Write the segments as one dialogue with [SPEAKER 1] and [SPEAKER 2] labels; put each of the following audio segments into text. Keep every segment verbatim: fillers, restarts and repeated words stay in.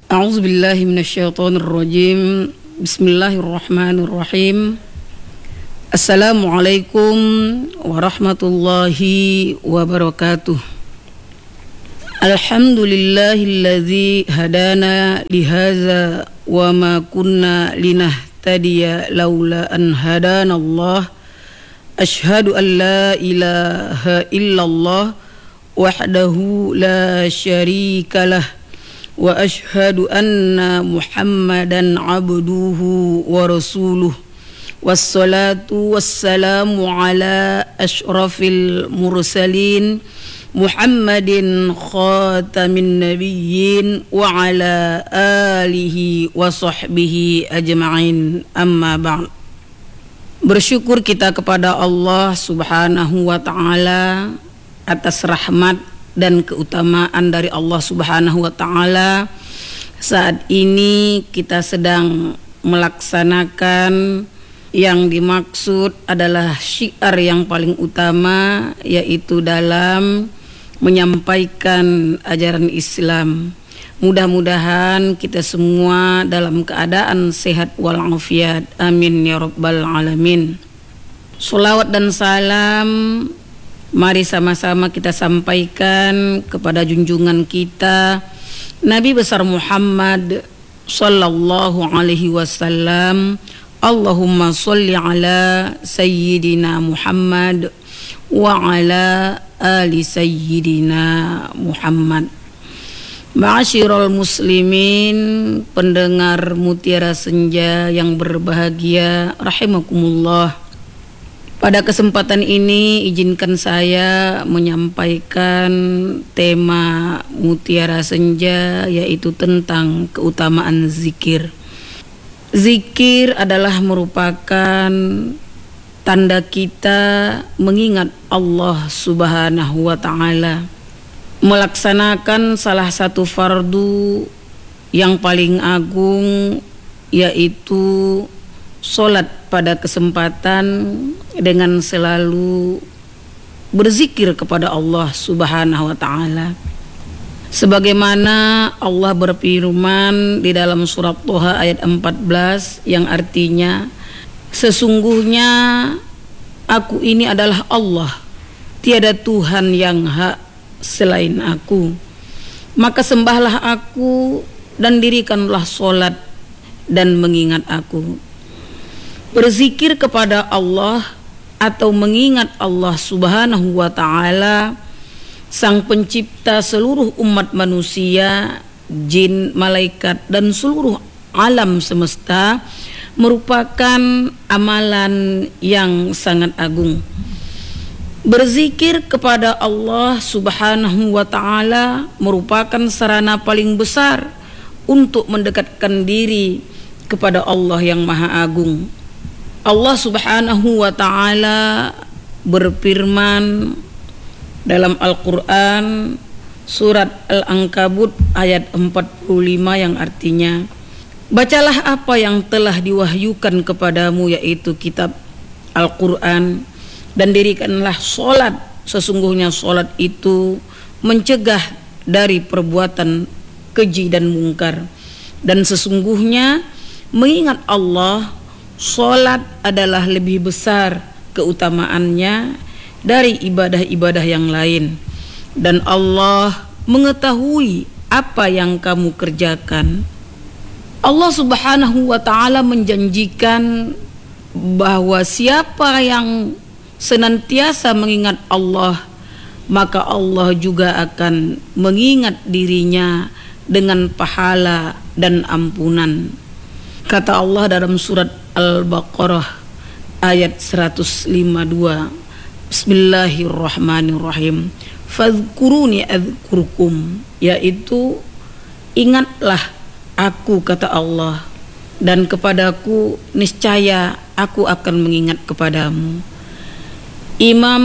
[SPEAKER 1] A'udzu billahi minasyaitonir rajim. Bismillahirrahmanirrahim. Assalamualaikum warahmatullahi wabarakatuh. Alhamdulillahilladzi hadana lihadza wa ma kunna linahtadiya laula an hadanallah. Asyhadu an la ilaha illallah wahdahu la syarikalah wa asyhadu anna Muhammadan abduhu wa rasuluh. Wassalatu wassalamu ala asyrafil mursalin Muhammadin khatamin nabiyyin wa ala alihi wa sahbihi ajma'in, amma ba'd. Bersyukur kita kepada Allah subhanahu wa ta'ala atas rahmat dan keutamaan dari Allah subhanahu wa ta'ala. Saat ini kita sedang melaksanakan yang dimaksud adalah syiar yang paling utama, yaitu dalam menyampaikan ajaran Islam. Mudah-mudahan kita semua dalam keadaan sehat walafiat, amin ya rabbal alamin. Sholawat dan salam mari sama-sama kita sampaikan kepada junjungan kita Nabi besar Muhammad sallallahu alaihi wasallam. Allahumma sholli ala sayyidina Muhammad wa ala ali sayyidina Muhammad. Ma'asyiral muslimin, pendengar Mutiara Senja yang berbahagia rahimakumullah. Pada kesempatan ini izinkan saya menyampaikan tema Mutiara Senja, yaitu tentang keutamaan zikir. Zikir adalah merupakan tanda kita mengingat Allah subhanahu wa ta'ala, melaksanakan salah satu fardu yang paling agung, yaitu sholat pada kesempatan dengan selalu berzikir kepada Allah subhanahu wa ta'ala. Sebagaimana Allah berfirman di dalam surat Toha ayat empat belas yang artinya, sesungguhnya aku ini adalah Allah, tiada Tuhan yang hak selain aku, maka sembahlah aku dan dirikanlah sholat dan mengingat aku. Berzikir kepada Allah atau mengingat Allah subhanahu wa ta'ala, Sang pencipta seluruh umat manusia, jin, malaikat, dan seluruh alam semesta, merupakan amalan yang sangat agung. Berzikir kepada Allah subhanahu wa ta'ala merupakan sarana paling besar untuk mendekatkan diri kepada Allah yang maha agung. Allah subhanahu wa ta'ala berfirman dalam Al-Quran surat Al-Ankabut ayat empat puluh lima yang artinya, bacalah apa yang telah diwahyukan kepadamu, yaitu kitab Al-Quran, dan dirikanlah sholat, sesungguhnya sholat itu mencegah dari perbuatan keji dan mungkar, dan sesungguhnya mengingat Allah, sholat adalah lebih besar keutamaannya dari ibadah-ibadah yang lain, dan Allah mengetahui apa yang kamu kerjakan. Allah subhanahu wa ta'ala menjanjikan bahwa siapa yang senantiasa mengingat Allah, maka Allah juga akan mengingat dirinya dengan pahala dan ampunan. Kata Allah dalam surat Al-Baqarah ayat seratus lima puluh dua, Bismillahirrahmanirrahim. Fadhkuruni adzkurkum, yaitu ingatlah aku, kata Allah, dan kepadaku niscaya aku akan mengingat kepadamu. Imam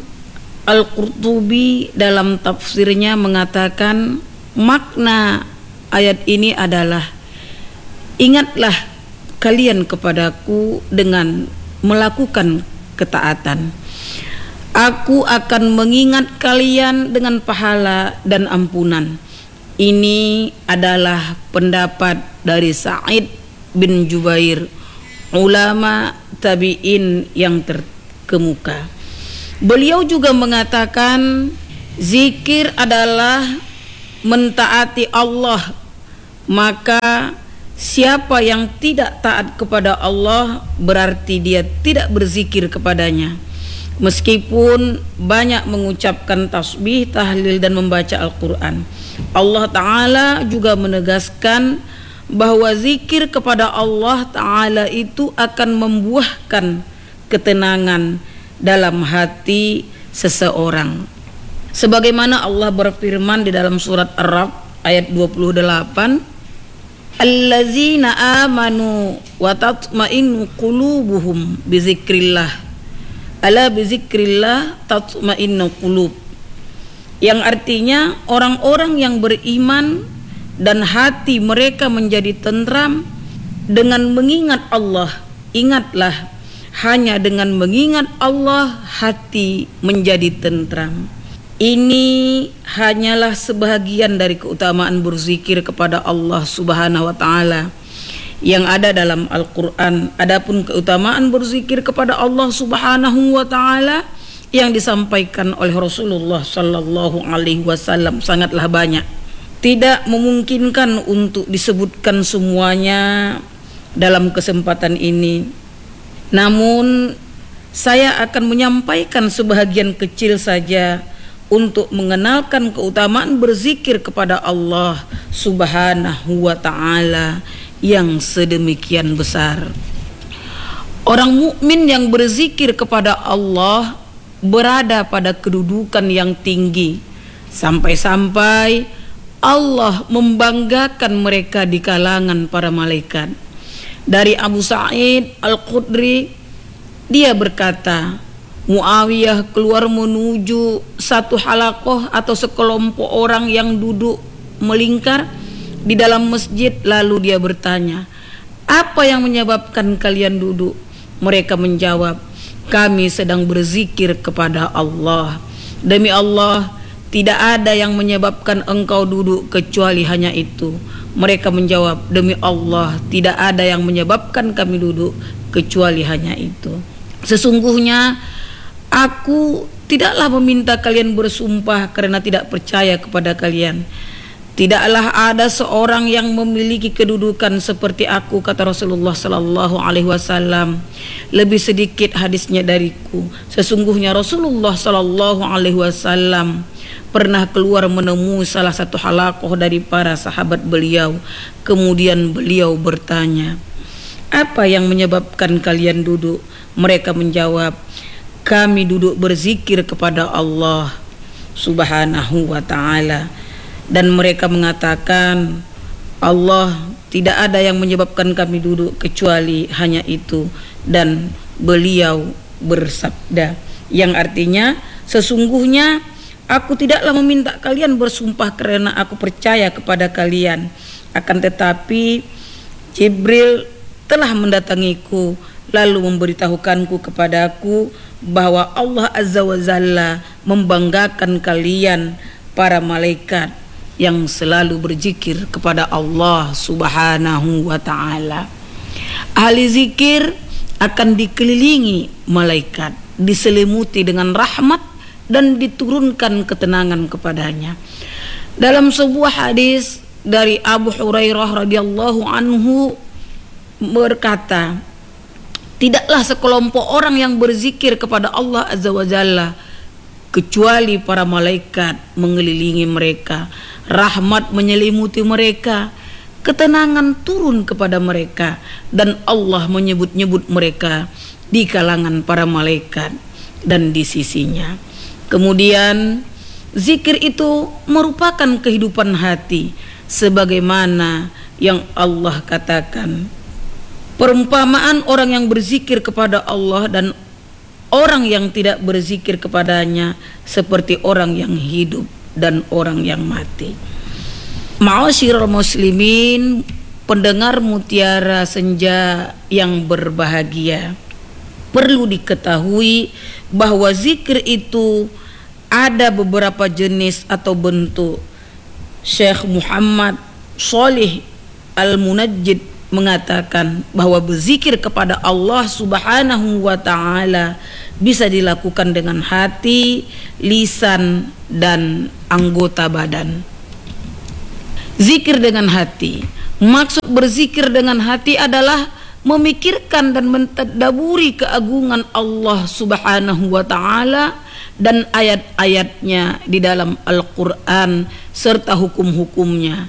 [SPEAKER 1] Al-Qurtubi dalam tafsirnya mengatakan makna ayat ini adalah, ingatlah kalian kepadaku dengan melakukan ketaatan. Aku akan mengingat kalian dengan pahala dan ampunan. Ini adalah pendapat dari Sa'id bin Jubair, ulama tabi'in yang terkemuka. Beliau juga mengatakan zikir adalah mentaati Allah, maka siapa yang tidak taat kepada Allah berarti dia tidak berzikir kepadanya. Meskipun banyak mengucapkan tasbih, tahlil dan membaca Al-Quran, Allah Ta'ala juga menegaskan bahwa zikir kepada Allah Ta'ala itu akan membuahkan ketenangan dalam hati seseorang. Sebagaimana Allah berfirman di dalam surat Ar-Ra'd ayat dua puluh delapan, allazina amanu wa tatma'innu qulubuhum bizikrillah, ala bizikrillah tatma'innu qulub, yang artinya orang-orang yang beriman dan hati mereka menjadi tentram dengan mengingat Allah. Ingatlah, hanya dengan mengingat Allah hati menjadi tentram. Ini hanyalah sebahagian dari keutamaan berzikir kepada Allah Subhanahu wa taala yang ada dalam Al-Qur'an. Adapun keutamaan berzikir kepada Allah Subhanahu wa taala yang disampaikan oleh Rasulullah sallallahu alaihi wasallam sangatlah banyak. Tidak memungkinkan untuk disebutkan semuanya dalam kesempatan ini. Namun saya akan menyampaikan sebahagian kecil saja untuk mengenalkan keutamaan berzikir kepada Allah Subhanahu wa taala yang sedemikian besar. Orang mukmin yang berzikir kepada Allah berada pada kedudukan yang tinggi, sampai-sampai Allah membanggakan mereka di kalangan para malaikat. Dari Abu Sa'id Al-Khudri, dia berkata, Muawiyah keluar menuju satu halakoh atau sekelompok orang yang duduk melingkar di dalam masjid. Lalu dia bertanya, apa yang menyebabkan kalian duduk? Mereka menjawab, kami sedang berzikir kepada Allah. Demi Allah, tidak ada yang menyebabkan engkau duduk kecuali hanya itu. Mereka menjawab, demi Allah, tidak ada yang menyebabkan kami duduk kecuali hanya itu. Sesungguhnya aku tidaklah meminta kalian bersumpah karena tidak percaya kepada kalian. Tidaklah ada seorang yang memiliki kedudukan seperti aku, kata Rasulullah sallallahu alaihi wasallam. Lebih sedikit hadisnya dariku. Sesungguhnya Rasulullah sallallahu alaihi wasallam pernah keluar menemui salah satu halaqah dari para sahabat beliau. Kemudian beliau bertanya, apa yang menyebabkan kalian duduk? Mereka menjawab, kami duduk berzikir kepada Allah Subhanahu wa ta'ala. Dan mereka mengatakan, Allah, tidak ada yang menyebabkan kami duduk kecuali hanya itu. Dan beliau bersabda, yang artinya, sesungguhnya aku tidaklah meminta kalian bersumpah karena aku percaya kepada kalian. Akan tetapi Jibril telah mendatangiku lalu memberitahukanku kepadaku bahwa Allah Azza wa Jalla membanggakan kalian para malaikat yang selalu berzikir kepada Allah Subhanahu wa ta'ala. Ahli zikir akan dikelilingi malaikat, diselimuti dengan rahmat dan diturunkan ketenangan kepadanya. Dalam sebuah hadis dari Abu Hurairah radhiyallahu anhu berkata, tidaklah sekelompok orang yang berzikir kepada Allah Azza wa Jalla kecuali para malaikat mengelilingi mereka, rahmat menyelimuti mereka, ketenangan turun kepada mereka, dan Allah menyebut-nyebut mereka di kalangan para malaikat dan di sisinya. Kemudian zikir itu merupakan kehidupan hati, sebagaimana yang Allah katakan, perumpamaan orang yang berzikir kepada Allah dan orang yang tidak berzikir kepadanya seperti orang yang hidup dan orang yang mati. Ma'asyiral muslimin, pendengar Mutiara Senja yang berbahagia, perlu diketahui bahwa zikir itu ada beberapa jenis atau bentuk. Syekh Muhammad Shalih Al-Munajjid mengatakan bahwa berzikir kepada Allah Subhanahu wa taala bisa dilakukan dengan hati, lisan, dan anggota badan. Zikir dengan hati. Maksud berzikir dengan hati adalah memikirkan dan mentadaburi keagungan Allah Subhanahu wa taala dan ayat-ayatnya di dalam Al-Qur'an serta hukum-hukumnya.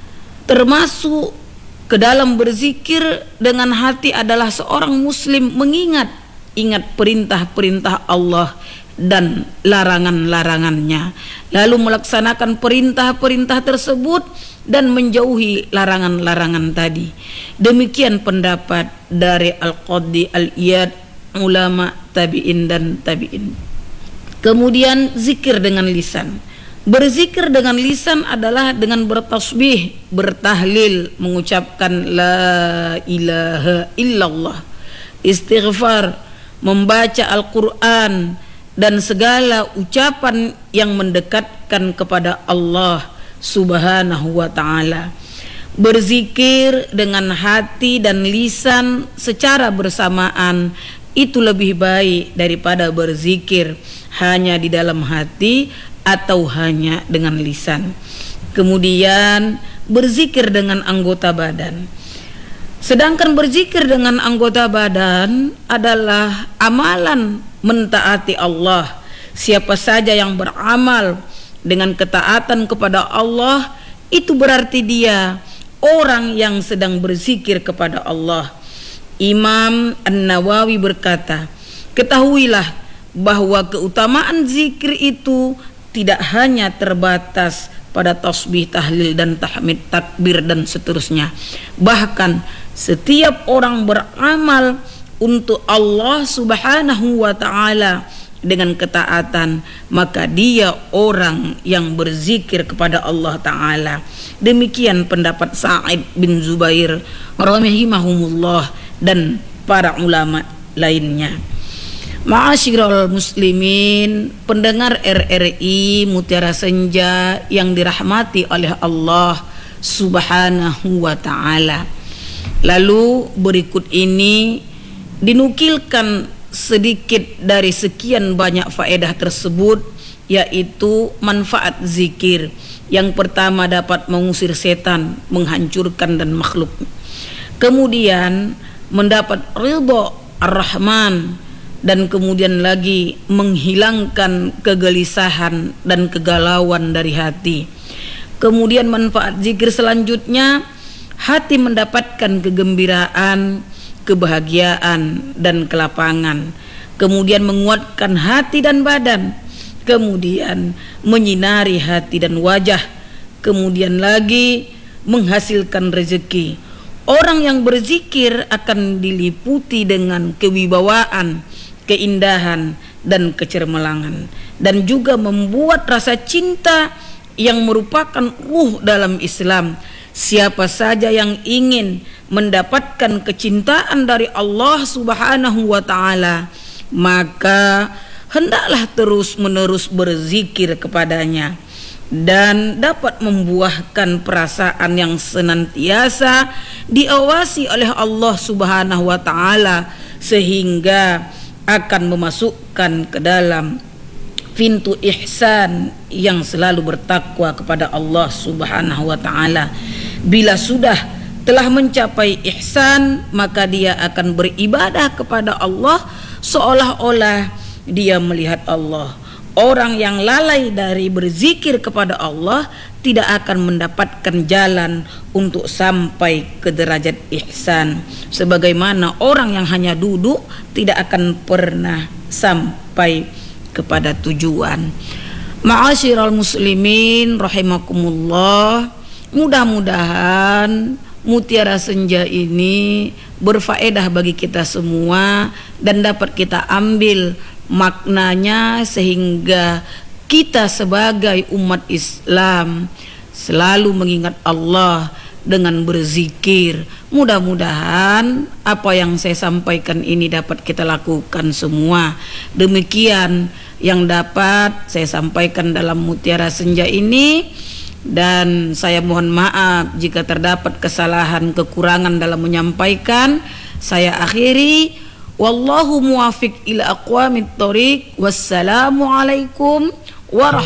[SPEAKER 1] Termasuk ke dalam berzikir dengan hati adalah seorang muslim mengingat ingat perintah-perintah Allah dan larangan-larangannya, lalu melaksanakan perintah-perintah tersebut dan menjauhi larangan-larangan tadi. Demikian pendapat dari Al-Qadhi Al-Iyad, ulama tabi'in dan tabi'in. Kemudian zikir dengan lisan. Berzikir dengan lisan adalah dengan bertasbih, bertahlil, mengucapkan la ilaha illallah, istighfar, membaca Al-Quran, dan segala ucapan yang mendekatkan kepada Allah Subhanahu wa ta'ala. Berzikir dengan hati dan lisan secara bersamaan itu lebih baik daripada berzikir hanya di dalam hati atau hanya dengan lisan. Kemudian berzikir dengan anggota badan. Sedangkan berzikir dengan anggota badan adalah amalan mentaati Allah. Siapa saja yang beramal dengan ketaatan kepada Allah, itu berarti dia orang yang sedang berzikir kepada Allah. Imam An-Nawawi berkata, ketahuilah bahwa keutamaan zikir itu tidak hanya terbatas pada tasbih, tahlil, dan tahmid, takbir, dan seterusnya. Bahkan setiap orang beramal untuk Allah Subhanahu wa ta'ala dengan ketaatan, maka dia orang yang berzikir kepada Allah Ta'ala. Demikian pendapat Sa'id bin Zubair rahimahumullah dan para ulama lainnya. Ma'asyiral muslimin, pendengar R R I Mutiara Senja yang dirahmati oleh Allah Subhanahu wa ta'ala. Lalu berikut ini dinukilkan sedikit dari sekian banyak faedah tersebut, yaitu manfaat zikir. Yang pertama, dapat mengusir setan, menghancurkan dan makhluk. Kemudian mendapat ridha Ar-Rahman, dan kemudian lagi menghilangkan kegelisahan dan kegalauan dari hati. Kemudian manfaat zikir selanjutnya, hati mendapatkan kegembiraan, kebahagiaan, dan kelapangan. Kemudian menguatkan hati dan badan. Kemudian menyinari hati dan wajah. Kemudian lagi menghasilkan rezeki. Orang yang berzikir akan diliputi dengan kewibawaan, keindahan, dan kecermelangan, dan juga membuat rasa cinta yang merupakan ruh dalam Islam. Siapa saja yang ingin mendapatkan kecintaan dari Allah Subhanahu wa ta'ala, maka hendaklah terus-menerus berzikir kepadanya, dan dapat membuahkan perasaan yang senantiasa diawasi oleh Allah Subhanahu wa ta'ala, sehingga akan memasukkan ke dalam pintu ihsan yang selalu bertakwa kepada Allah Subhanahu wa ta'ala. Bila sudah telah mencapai ihsan, maka dia akan beribadah kepada Allah seolah-olah dia melihat Allah. Orang yang lalai dari berzikir kepada Allah tidak akan mendapatkan jalan untuk sampai ke derajat ihsan. Sebagaimana orang yang hanya duduk tidak akan pernah sampai kepada tujuan. Ma'asyiral muslimin rahimakumullah, mudah-mudahan Mutiara Senja ini berfaedah bagi kita semua dan dapat kita ambil maknanya, sehingga kita sebagai umat Islam selalu mengingat Allah dengan berzikir. Mudah-mudahan apa yang saya sampaikan ini dapat kita lakukan semua. Demikian yang dapat saya sampaikan dalam Mutiara Senja ini. dan saya mohon maaf jika terdapat kesalahan kekurangan dalam menyampaikan. Saya akhiri, wallahu muwafiq ila aqwamit thoriq. Wassalamualaikum warahmatullahi